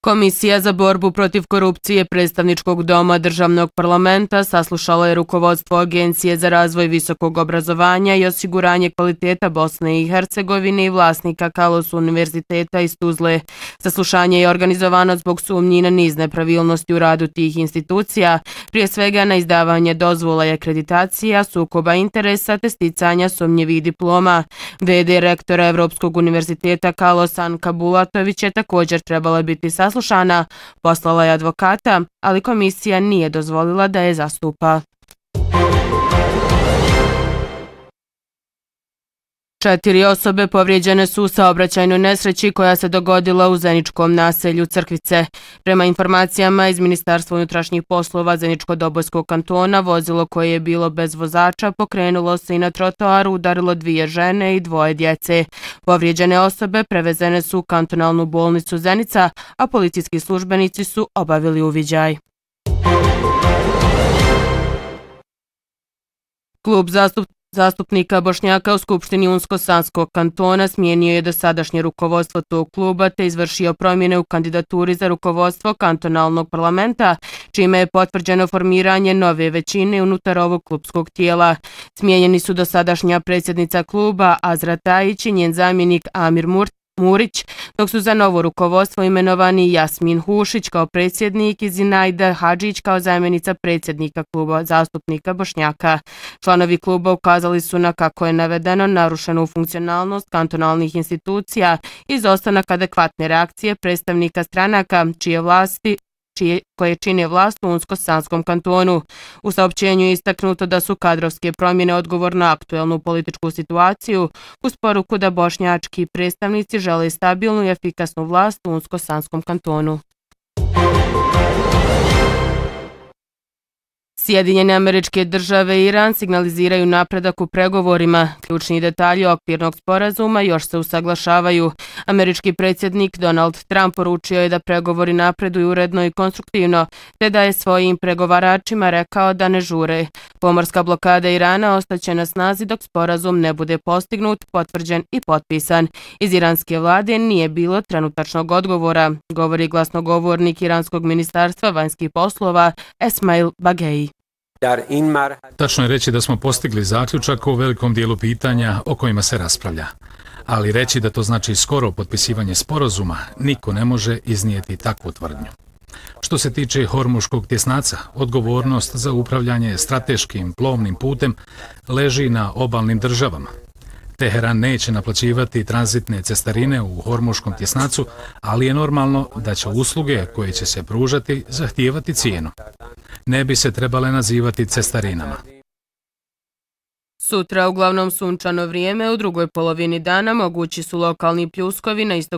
Komisija za borbu protiv korupcije predstavničkog doma državnog parlamenta saslušala je rukovodstvo Agencije za razvoj visokog obrazovanja i osiguranje kvaliteta Bosne i Hercegovine i vlasnika Kalos univerziteta iz Tuzle. Saslušanje je organizovano zbog sumnji na niz nepravilnosti u radu tih institucija, prije svega na izdavanje dozvola i akreditacija, sukoba interesa te sticanja sumnjivih diploma. V.d. rektora Evropskog univerziteta Kalos Anka Bulatović je također trebala biti saslušana, poslala je advokata, ali komisija nije dozvolila da je zastupa. 4 osobe povrijeđene su u saobraćajnoj nesreći koja se dogodila u zeničkom naselju Crkvice. Prema informacijama iz Ministarstva unutrašnjih poslova Zeničko-Dobojskog kantona, vozilo koje je bilo bez vozača pokrenulo se i na trotoaru udarilo 2 žene i 2 djece. Povrijeđene osobe prevezene su u kantonalnu bolnicu Zenica, a policijski službenici su obavili uviđaj. Klub zastupnika Bošnjaka u Skupštini Unsko-Sanskog kantona smijenio je dosadašnje rukovodstvo tog kluba te izvršio promjene u kandidaturi za rukovodstvo kantonalnog parlamenta, čime je potvrđeno formiranje nove većine unutar ovog klubskog tijela. Smijenjeni su dosadašnja predsjednica kluba Azra Tajić i njen zamjenik Amir Murić, dok su za novo rukovodstvo imenovani Jasmin Hušić kao predsjednik i Zinajda Hadžić kao zamjenica predsjednika kluba zastupnika Bošnjaka. Članovi kluba ukazali su na, kako je navedeno, narušenu funkcionalnost kantonalnih institucija i izostanak adekvatne reakcije predstavnika stranaka koje čine vlast u Unsko-Sanskom kantonu. U saopćenju je istaknuto da su kadrovske promjene odgovor na aktuelnu političku situaciju, uz poruku da bošnjački predstavnici žele stabilnu i efikasnu vlast u Unsko-Sanskom kantonu. Sjedinjene Američke Države i Iran signaliziraju napredak u pregovorima. Ključni detalji okvirnog sporazuma još se usaglašavaju. Američki predsjednik Donald Trump poručio je da pregovori napreduju uredno i konstruktivno, te da je svojim pregovaračima rekao da ne žure. Pomorska blokada Irana ostaće na snazi dok sporazum ne bude postignut, potvrđen i potpisan. Iz iranske vlade nije bilo trenutačnog odgovora, govori glasnogovornik Iranskog ministarstva vanjskih poslova Esmail Bagei. Tačno je reći da smo postigli zaključak o velikom dijelu pitanja o kojima se raspravlja. Ali reći da to znači skoro potpisivanje sporazuma, niko ne može iznijeti takvu tvrdnju. Što se tiče Hormuškog tjesnaca, odgovornost za upravljanje strateškim plovnim putem leži na obalnim državama. Teheran neće naplaćivati tranzitne cestarine u Hormuškom tjesnacu, ali je normalno da će usluge koje će se pružati zahtijevati cijenu. Ne bi se trebale nazivati cestarinama. Sutra uglavnom sunčano vrijeme, u drugoj polovini dana mogući su lokalni pljuskovi na istoku